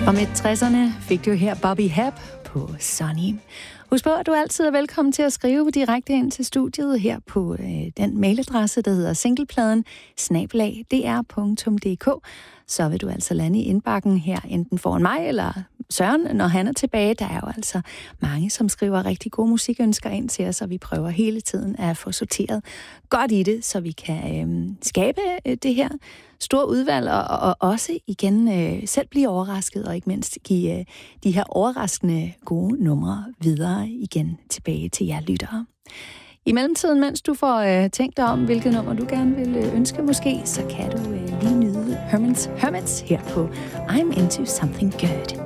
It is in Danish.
Og midt 60'erne fik du her Bobby Hebb på Sunny. Husk på, at du altid er velkommen til at skrive direkte ind til studiet her på den mailadresse, der hedder singlepladden@dr.dk. Så vil du altså lande i indbakken her, enten foran mig eller Søren, når han er tilbage. Der er jo altså mange, som skriver rigtig gode musikønsker ind til os, og vi prøver hele tiden at få sorteret godt i det, så vi kan skabe det her store udvalg, og også igen selv blive overrasket, og ikke mindst give de her overraskende gode numre videre igen tilbage til jer lyttere. I mellemtiden, mens du får tænkt dig om, hvilket nummer du gerne vil ønske måske, så kan du lige nyde Hermits her på I'm Into Something Good.